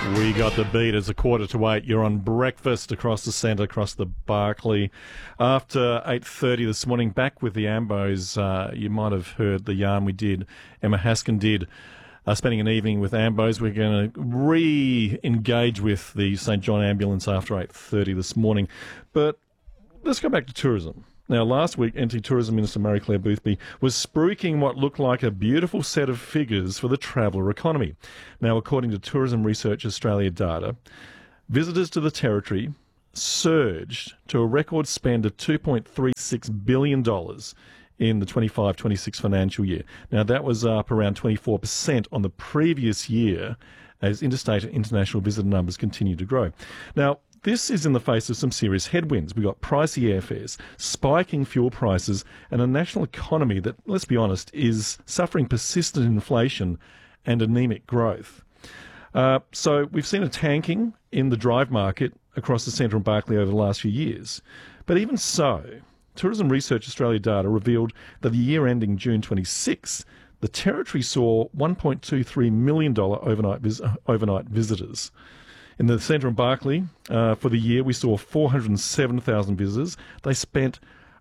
We got the beat. It's 7:45. You're on breakfast across the centre, across the Barclay. After 8:30 this morning, back with the Ambos. You might have heard the yarn we did. Emma Haskin did. Spending an evening with Ambos. We're going to re-engage with the St John Ambulance after 8:30 this morning. But let's go back to tourism. Now, last week, NT Tourism Minister Marie-Claire Boothby was spruiking what looked like a beautiful set of figures for the traveller economy. Now, according to Tourism Research Australia data, visitors to the Territory surged to a record spend of $2.36 billion in the 25-26 financial year. Now, that was up around 24% on the previous year as interstate and international visitor numbers continue to grow. Now, this is in the face of some serious headwinds. We've got pricey airfares, spiking fuel prices, and a national economy that, let's be honest, is suffering persistent inflation and anemic growth. So we've seen a tanking in the drive market across the centre and Barclay over the last few years. But even so, Tourism Research Australia data revealed that the year ending June 26, the Territory saw $1.23 million overnight visitors. In the centre of Barclay, for the year, we saw 407,000 visitors. They spent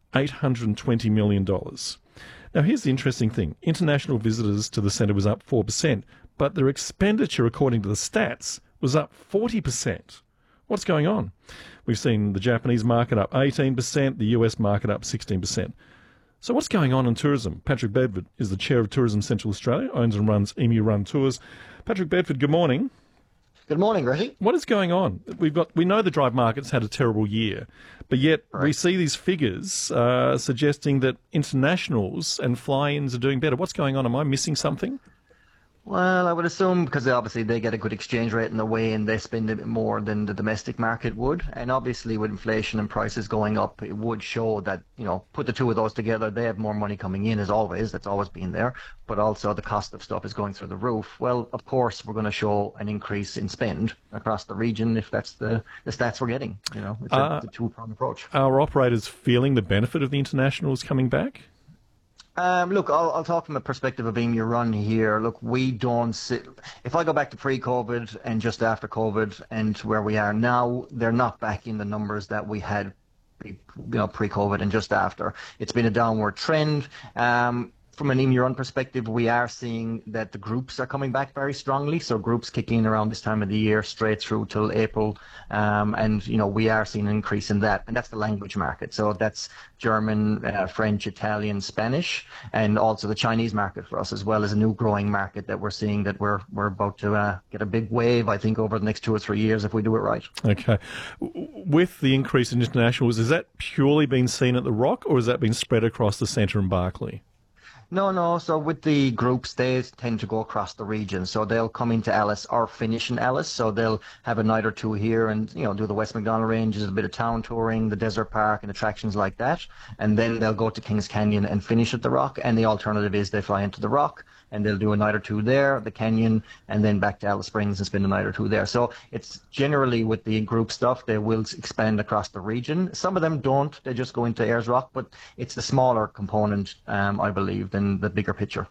$820 million. Now, here's the interesting thing. International visitors to the centre was up 4%, but their expenditure, according to the stats, was up 40%. What's going on? We've seen the Japanese market up 18%, the US market up 16%. So what's going on in tourism? Patrick Bedford is the Chair of Tourism Central Australia, owns and runs Emu Run Tours. Patrick Bedford, good morning. Good morning, Gretty. What is going on? We know the drive market's had a terrible year, but yet we see these figures suggesting that internationals and fly-ins are doing better. What's going on? Am I missing something? Well, I would assume because obviously they get a good exchange rate in the way and they spend a bit more than the domestic market would. And obviously with inflation and prices going up, it would show that, put the two of those together, they have more money coming in as always. That's always been there. But also the cost of stuff is going through the roof. Well, of course, we're going to show an increase in spend across the region if that's the stats we're getting. It's a two-pronged approach. Are operators feeling the benefit of the internationals coming back? Look, I'll talk from the perspective of Emu Run here. Look, we don't sit. If I go back to pre-COVID and just after COVID and where we are now, they're not back in the numbers that we had, pre-COVID and just after. It's been a downward trend. From an Emu Run perspective, we are seeing that the groups are coming back very strongly. So groups kick in around this time of the year, straight through till April. And we are seeing an increase in that. And that's the language market. So that's German, French, Italian, Spanish, and also the Chinese market for us, as well as a new growing market that we're seeing that we're about to get a big wave, I think, over the next 2 or 3 years if we do it right. Okay. With the increase in internationals, has that purely been seen at the Rock, or has that been spread across the centre and Barclay? No. So with the groups, they tend to go across the region. So they'll come into Alice or finish in Alice. So they'll have a night or two here and, do the West Macdonald Ranges, a bit of town touring, the desert park and attractions like that. And then they'll go to Kings Canyon and finish at the Rock. And the alternative is they fly into the Rock and they'll do a night or two there, the Canyon, and then back to Alice Springs and spend a night or two there. So it's generally with the group stuff, they will expand across the region. Some of them don't. They just go into Ayers Rock, but it's the smaller component, I believe, than the bigger picture.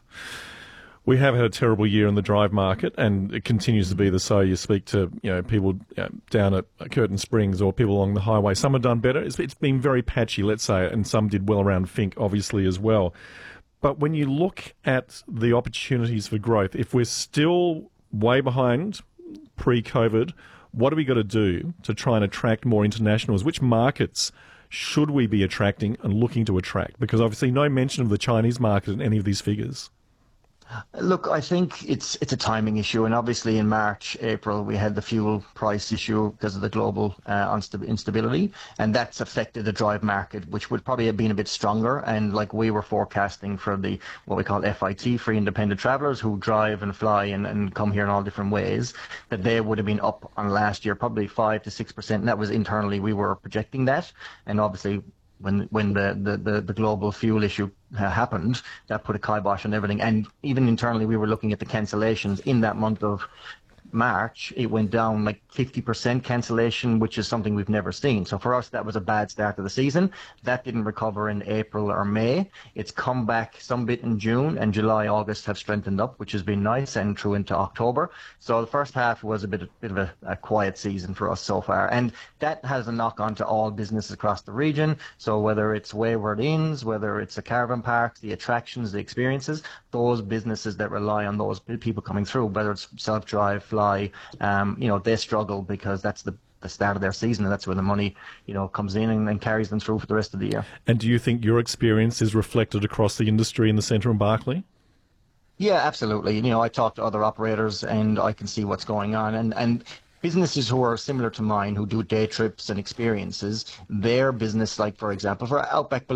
We have had a terrible year in the drive market, and it continues to be the so. You speak to people down at Curtin Springs or people along the highway. Some have done better. It's been very patchy, let's say, and some did well around Fink, obviously, as well. But when you look at the opportunities for growth, if we're still way behind pre-COVID, what do we got to do to try and attract more internationals? Which markets should we be attracting and looking to attract? Because obviously no mention of the Chinese market in any of these figures. Look, I think it's a timing issue, and obviously in March, April, we had the fuel price issue because of the global instability, and that's affected the drive market, which would probably have been a bit stronger. And like we were forecasting for the what we call FIT, free independent travellers who drive and fly and come here in all different ways, that they would have been up on last year, probably 5 to 6%. And that was internally we were projecting that, and obviously when the global fuel issue happened, that put a kibosh on everything. And even internally, we were looking at the cancellations in that month of March, it went down like 50% cancellation, which is something we've never seen. So for us, that was a bad start to the season. That didn't recover in April or May. It's come back some bit in June, and July, August have strengthened up, which has been nice, and through into October. So the first half was a bit of a quiet season for us so far. And that has a knock on to all businesses across the region. So whether it's Wayward Inns, whether it's the caravan parks, the attractions, the experiences, those businesses that rely on those people coming through, whether it's self-drive, fly, they struggle because that's the start of their season, and that's where the money, comes in and carries them through for the rest of the year. And do you think your experience is reflected across the industry in the centre of Barkly? Yeah, absolutely. I talk to other operators and I can see what's going on. And businesses who are similar to mine, who do day trips and experiences, their business, like for example, for Outback